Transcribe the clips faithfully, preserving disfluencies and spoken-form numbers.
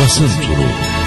Basın Turu.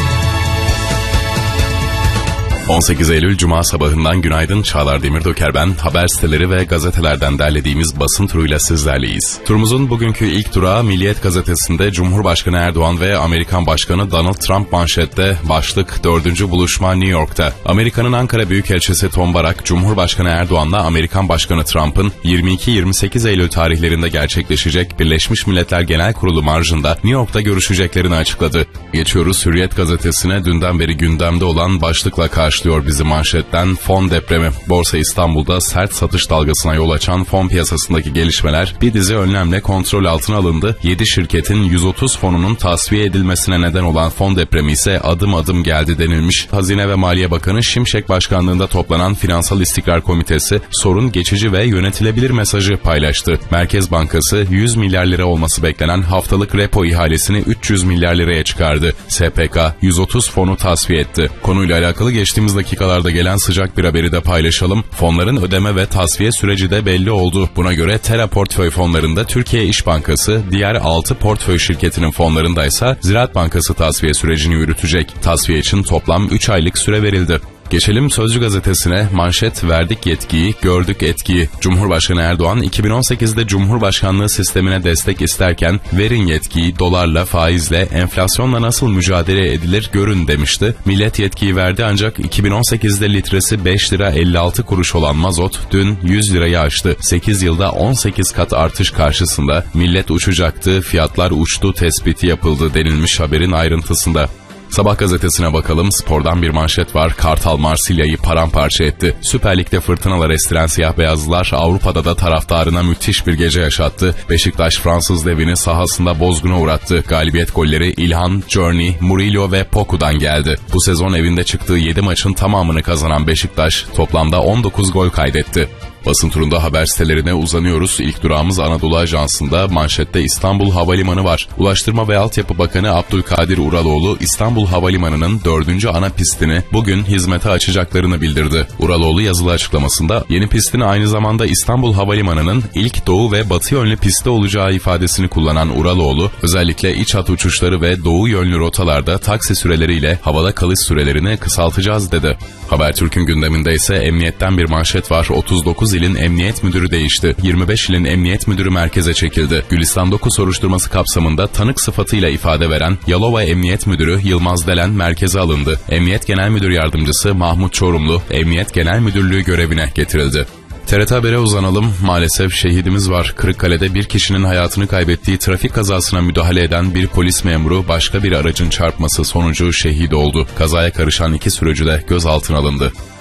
on sekiz Eylül Cuma sabahından günaydın. Çağlar Demirdoker ben. Haber siteleri ve gazetelerden derlediğimiz basın turuyla sizlerleyiz. Turumuzun bugünkü ilk durağı Milliyet gazetesinde Cumhurbaşkanı Erdoğan ve Amerikan Başkanı Donald Trump manşette. Başlık dördüncü buluşma New York'ta. Amerika'nın Ankara Büyükelçisi Tom Barak, Cumhurbaşkanı Erdoğan'la Amerikan Başkanı Trump'ın yirmi iki yirmi sekiz Eylül tarihlerinde gerçekleşecek Birleşmiş Milletler Genel Kurulu marjında New York'ta görüşeceklerini açıkladı. Geçiyoruz Hürriyet gazetesine. Dünden beri gündemde olan başlıkla karşılıyor bizi manşetten. Fon depremi. Borsa İstanbul'da sert satış dalgasına yol açan fon piyasasındaki gelişmeler bir dizi önlemle kontrol altına alındı. yedi şirketin yüz otuz fonunun tasfiye edilmesine neden olan fon depremi ise adım adım geldi denilmiş. Hazine ve Maliye Bakanı Şimşek başkanlığında toplanan Finansal İstikrar Komitesi sorun geçici ve yönetilebilir mesajı paylaştı. Merkez Bankası yüz milyar lira olması beklenen haftalık repo ihalesini üç yüz milyar liraya çıkardı. S P K yüz otuz fonu tasfiye etti. Konuyla alakalı geçtiğimiz dakikalarda gelen sıcak bir haberi de paylaşalım. Fonların ödeme ve tasfiye süreci de belli oldu. Buna göre Tera portföy fonlarında Türkiye İş Bankası, diğer altı portföy şirketinin fonlarında ise Ziraat Bankası tasfiye sürecini yürütecek. Tasfiye için toplam üç aylık süre verildi. Geçelim Sözcü gazetesine. Manşet verdik yetkiyi, gördük etkiyi. Cumhurbaşkanı Erdoğan iki bin on sekizde Cumhurbaşkanlığı sistemine destek isterken verin yetkiyi, dolarla, faizle, enflasyonla nasıl mücadele edilir görün demişti. Millet yetkiyi verdi ancak iki bin on sekizde litresi beş lira elli altı kuruş olan mazot dün yüz lirayı aştı. sekiz yılda on sekiz kat artış karşısında millet uçacaktı, fiyatlar uçtu tespiti yapıldı denilmiş haberin ayrıntısında. Sabah gazetesine bakalım. Spordan bir manşet var. Kartal Marsilya'yı paramparça etti. Süper Lig'de fırtınalar estiren siyah beyazlılar Avrupa'da da taraftarına müthiş bir gece yaşattı. Beşiktaş Fransız devini sahasında bozguna uğrattı. Galibiyet golleri İlhan, Journey, Murillo ve Poku'dan geldi. Bu sezon evinde çıktığı yedi maçın tamamını kazanan Beşiktaş toplamda on dokuz gol kaydetti. Basın turunda haber sitelerine uzanıyoruz. İlk durağımız Anadolu Ajansı'nda. Manşette İstanbul Havalimanı var. Ulaştırma ve Altyapı Bakanı Abdülkadir Uraloğlu, İstanbul Havalimanı'nın dördüncü ana pistini bugün hizmete açacaklarını bildirdi. Uraloğlu yazılı açıklamasında yeni pistin aynı zamanda İstanbul Havalimanı'nın ilk doğu ve batı yönlü pisti olacağı ifadesini kullanan Uraloğlu, özellikle iç hat uçuşları ve doğu yönlü rotalarda taksi süreleriyle havada kalış sürelerini kısaltacağız dedi. Habertürk'ün gündeminde ise emniyetten bir manşet var. otuz dokuz ilin emniyet müdürü değişti. yirmi beş ilin emniyet müdürü merkeze çekildi. Gülistan dokuz soruşturması kapsamında tanık sıfatıyla ifade veren Yalova Emniyet Müdürü Yılmaz Delen merkeze alındı. Emniyet Genel Müdür Yardımcısı Mahmut Çorumlu Emniyet Genel Müdürlüğü görevine getirildi. T R T Haber'e uzanalım. Maalesef şehidimiz var. Kırıkkale'de bir kişinin hayatını kaybettiği trafik kazasına müdahale eden bir polis memuru başka bir aracın çarpması sonucu şehit oldu. Kazaya karışan iki sürücü de gözaltına alındı.